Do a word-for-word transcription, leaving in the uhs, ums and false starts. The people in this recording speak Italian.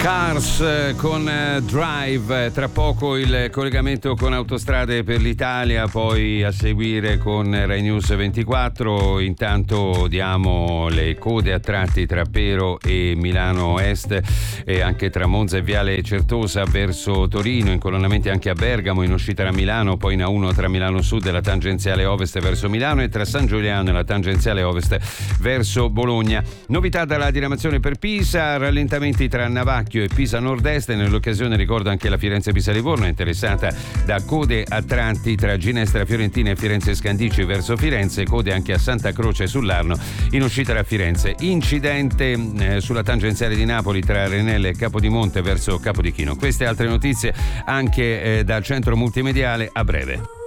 Cars con Drive, tra poco il collegamento con Autostrade per l'Italia, poi a seguire con Rai News ventiquattro. Intanto diamo le code a tratti tra Pero e Milano Est e anche tra Monza e Viale Certosa verso Torino, incolonnamenti anche a Bergamo in uscita da Milano, poi in A uno tra Milano Sud e la tangenziale Ovest verso Milano e tra San Giuliano e la tangenziale Ovest verso Bologna. Novità dalla diramazione per Pisa, rallentamenti tra Navacchio e Pisa Nord-Est, e nell'occasione ricordo anche la Firenze-Pisa-Livorno interessata da code a tratti tra Ginestra Fiorentina e Firenze Scandicci verso Firenze, code anche a Santa Croce sull'Arno in uscita da Firenze. Incidente eh, sulla tangenziale di Napoli tra Renelle e Capodimonte verso Capodichino. Queste altre notizie anche eh, dal centro multimediale a breve.